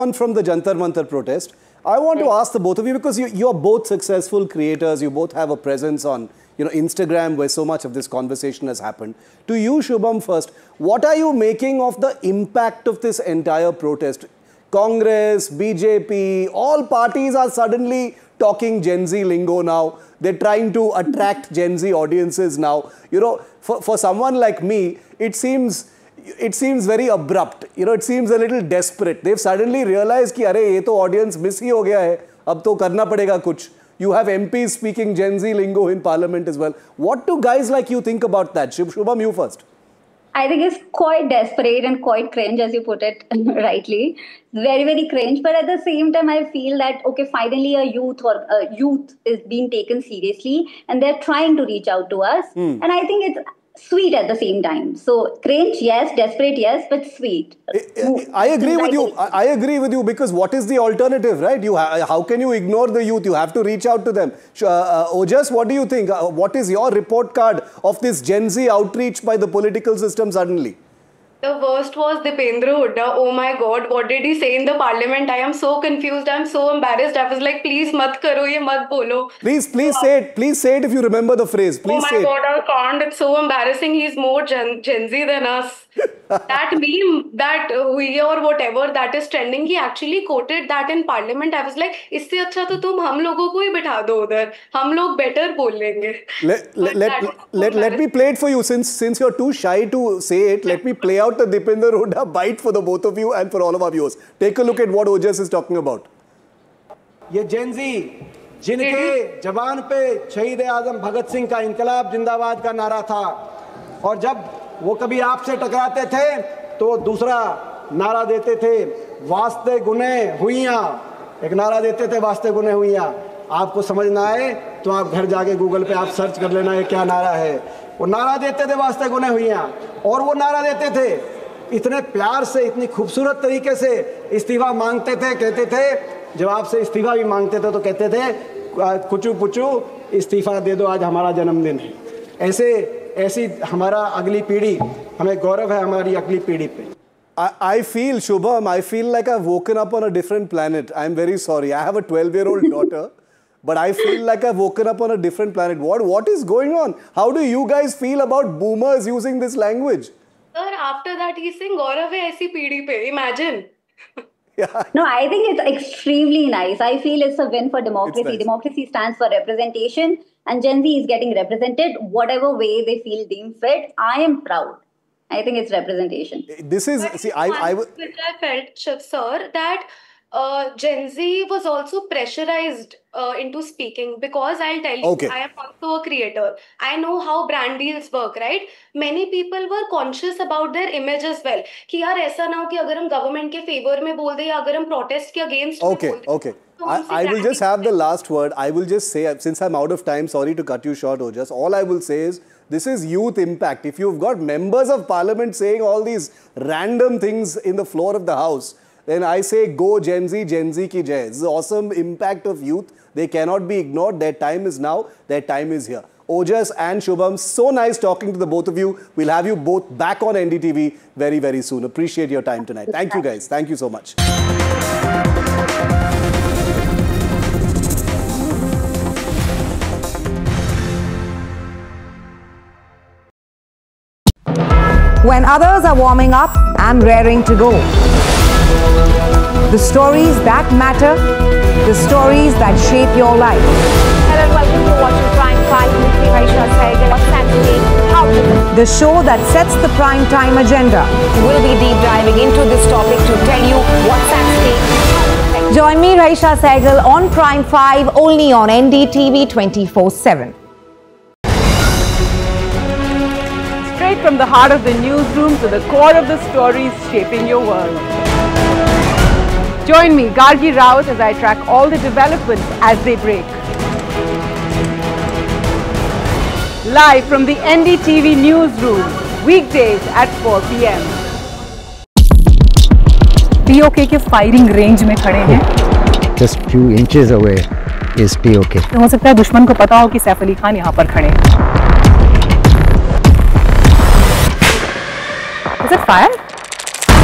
on from the Jantar Mantar protest, I want to ask the both of you, because you're both successful creators, you both have a presence on Instagram where so much of this conversation has happened. To you, Shubham, first, what are you making of the impact of this entire protest? Congress, BJP, all parties are suddenly talking Gen Z lingo now. They're trying to attract Gen Z audiences now. For someone like me, it seems very abrupt. It seems a little desperate. They've suddenly realized कि अरे ये तो audience miss ही हो गया है. अब तो करना पड़ेगा कुछ. You have MPs speaking Gen Z lingo in Parliament as well. What do guys like you think about that? Shubham, you first. I think it's quite desperate and quite cringe, as you put it rightly. Very, very cringe. But at the same time, I feel that, okay, finally a youth is being taken seriously and they're trying to reach out to us. And I think it's sweet at the same time. So cringe, yes, desperate, yes, but sweet. I agree with you. I agree with you, because what is the alternative, right? How can you ignore the youth? You have to reach out to them. Ojas, what do you think? What is your report card of this Gen Z outreach by the political system suddenly? The worst was Dipendra Hooda. Oh my God, what did he say in the parliament? I am so confused. I am so embarrassed. I was like, please mat karo, ye mat bolo. Please say it. Please say it if you remember the phrase. Please say it. Oh my God, I can't. It's so embarrassing. He's more Gen Z than us. That meme, that we or whatever that is trending, he actually quoted that in parliament. I was like, इससे अच्छा तो तुम हम लोगों को ही बिठा दो उधर. हम लोग better बोल लेंगे. Let me play it for you. Since you're too shy to say it, let me play out the Dipendra Hooda bite for the both of you and for all of our viewers. Take a look at what Ojas is talking about. ये Gen Z जिनके जबान पे शहीद आजम भगत सिंह का इंकलाब जिंदाबाद का नारा था, और जब वो कभी आपसे टकराते थे तो दूसरा नारा देते थे, वास्ते गुने हुइयां. एक नारा देते थे, वास्ते गुने हुइयां. आपको समझ ना आए तो आप घर जाके गूगल पे आप सर्च कर लेना ये क्या नारा है. वो नारा देते थे, वास्ते गुने हुइयां, और वो नारा देते थे इतने प्यार से, इतनी खूबसूरत तरीके से. इस्तीफा मांगते थे, कहते थे, जब आपसे इस्तीफा भी मांगते थे तो कहते थे कुचू पुचू इस्तीफा दे दो, आज हमारा जन्मदिन है. ऐसी हमारा अगली पीढ़ी, हमें गौरव है हमारी अगली पीढ़ी पे. I feel, Shubham, I feel like I've woken up on a different planet. I'm very sorry. I have a 12-year-old daughter, but I feel like I've woken up on a different planet. What is going on? How do you guys feel about boomers using this language? Sir, after that he's saying गौरव है ऐसी पीढ़ी पे. Imagine. Yeah. No, I think it's extremely nice. I feel it's a win for democracy. Nice. Democracy stands for representation, and Gen Z is getting represented whatever way they feel deemed fit. I am proud. I think it's representation. This is, But see, I felt, sir, that Gen Z was also pressurized into speaking, because I'll tell you, Okay. I am also a creator. I know how brand deals work, right? Many people were conscious about their image as well. कि यार ऐसा ना हो कि अगर हम government के favor में बोल दे या अगर हम protest के against में बोल दे. Okay. I will just have the last word. I will just say, since I'm out of time, sorry to cut you short, Ojas. All I will say is, this is youth impact. If you've got members of parliament saying all these random things in the floor of the house, then I say go Gen Z ki jai. This is awesome impact of youth. They cannot be ignored. Their time is now. Their time is here. Ojas and Shubham, so nice talking to the both of you. We'll have you both back on NDTV very, very soon. Appreciate your time tonight. Thank you guys. Thank you so much. When others are warming up, I'm raring to go. The stories that matter, the stories that shape your life. Hello and welcome to watching Prime 5 with me, Raisha Sehgal. What's happening? How to The show that sets the prime time agenda. We'll be deep diving into this topic to tell you what's at stake. Join me, Raisha Sehgal, on Prime 5, only on NDTV 24/7. Straight from the heart of the newsroom to the core of the stories shaping your world. Join me, Gargi Rawat, as I track all the developments as they break. Live from the NDTV newsroom, weekdays at 4 p.m. POK के firing range में खड़े हैं. Just few inches away is POK. तो हो सकता है दुश्मन को पता हो कि सैफ अली खान यहाँ पर खड़े हैं. Is it fire?